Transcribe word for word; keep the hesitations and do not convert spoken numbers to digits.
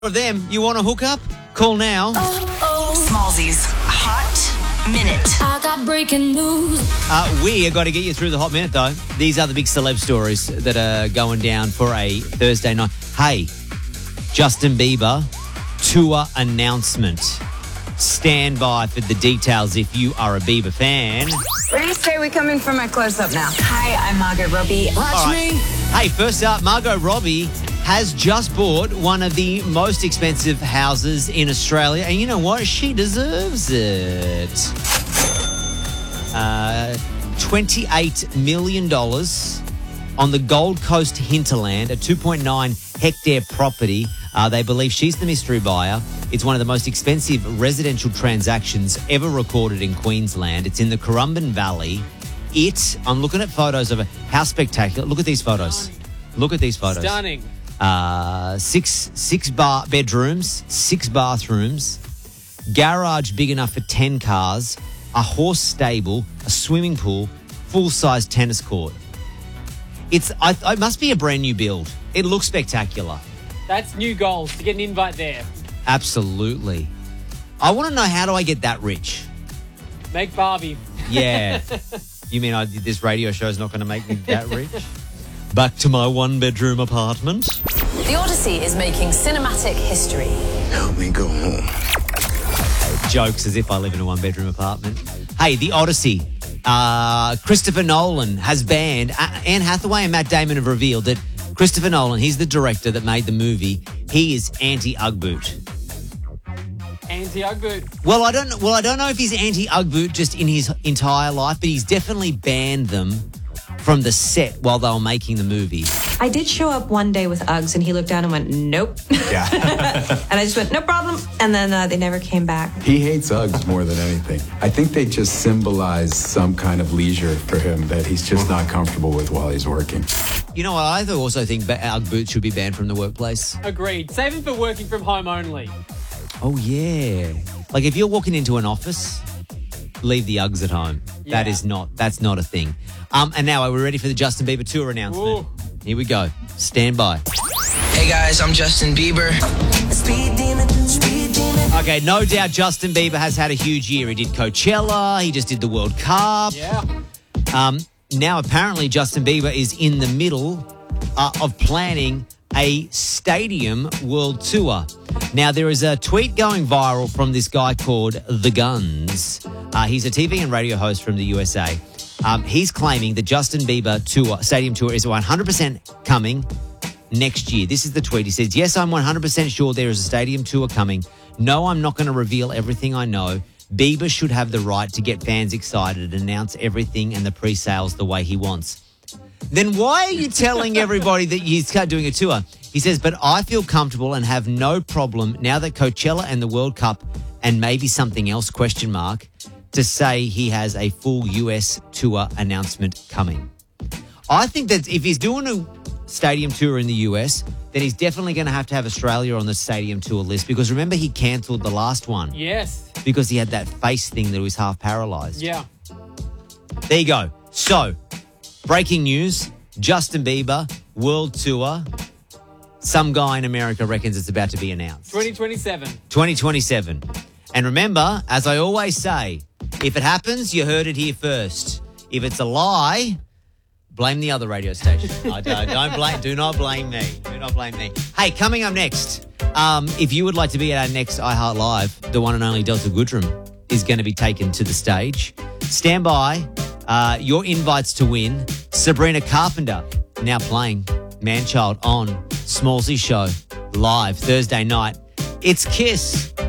For them, you want to hook up? Call now. Oh, oh. Smallzy's Hot Minute. I got breaking news. Uh, we are going to get you through the Hot Minute, though. These are the big celeb stories that are going down for a Thursday night. Hey, Justin Bieber, tour announcement. Stand by for the details if you are a Bieber fan. Where do you say we come in for my close-up now? Hi, I'm Margot Robbie. Watch All right. me. Hey, first up, Margot Robbie has just bought one of the most expensive houses in Australia. And you know what? She deserves it. Uh, twenty-eight million dollars on the Gold Coast hinterland, a two point nine hectare property. Uh, they believe she's the mystery buyer. It's one of the most expensive residential transactions ever recorded in Queensland. It's in the Currumbin Valley. It, I'm looking at photos of it. How spectacular. Look at these photos. Look at these photos. Stunning. Uh, six six bar bedrooms, six bathrooms, garage big enough for ten cars, a horse stable, a swimming pool, full-size tennis court. It's I, it must be a brand new build. It looks spectacular. That's new goals to get an invite there. Absolutely. I want to know, how do I get that rich? Make Barbie. Yeah. You mean I, this radio show is not going to make me that rich? Back to my one-bedroom apartment. The Odyssey is making cinematic history. Help me go home. Jokes as if I live in a one-bedroom apartment. Hey, The Odyssey. Uh, Christopher Nolan has banned... Uh, Anne Hathaway and Matt Damon have revealed that Christopher Nolan, he's the director that made the movie. He is anti-Ugg boot. Anti-Ugg boot. Well, I don't. Well, I don't know if he's anti-Ugg boot just in his entire life, but he's definitely banned them from the set while they were making the movie. I did show up one day with Uggs, and he looked down and went, "Nope." Yeah. And I just went, "No problem." And then uh, they never came back. He hates Uggs more than anything. I think they just symbolize some kind of leisure for him that he's just not comfortable with while he's working. You know what? I also think Ugg boots should be banned from the workplace. Agreed. Save them for working from home only. Oh, yeah. Like if you're walking into an office, leave the Uggs at home. Yeah. That is not, that's not a thing. Um, and now, are we ready for the Justin Bieber tour announcement? Ooh. Here we go. Stand by. Hey guys, I'm Justin Bieber. Speed demon, speed demon. Okay, no doubt Justin Bieber has had a huge year. He did Coachella. He just did the World Cup. Yeah. Um, now, apparently, Justin Bieber is in the middle uh, of planning a stadium world tour. Now, there is a tweet going viral from this guy called The Guns. Uh, he's a T V and radio host from the U S A. Um, he's claiming the Justin Bieber tour, stadium tour is one hundred percent coming next year. This is the tweet. He says, "Yes, I'm one hundred percent sure there is a stadium tour coming. No, I'm not going to reveal everything I know. Bieber should have the right to get fans excited and announce everything and the pre-sales the way he wants." Then why are you telling everybody that he's doing a tour? He says, "But I feel comfortable and have no problem now that Coachella and the World Cup and maybe something else, question mark, to say he has a full U S tour announcement coming." I think that if he's doing a stadium tour in the U S, then he's definitely going to have to have Australia on the stadium tour list, because remember he cancelled the last one Yes. because he had that face thing that was half paralysed. Yeah. There you go. So, breaking news, Justin Bieber, world tour. Some guy in America reckons it's about to be announced. twenty twenty-seven. twenty twenty-seven. And remember, as I always say, if it happens, you heard it here first. If it's a lie, blame the other radio station. I don't, don't blame, do not blame me. Do not blame me. Hey, coming up next, um, if you would like to be at our next iHeart Live, the one and only Delta Goodrum is going to be taken to the stage. Stand by. Uh, your invites to win. Sabrina Carpenter now playing Manchild on Smallzy Show live Thursday night. It's Kiss.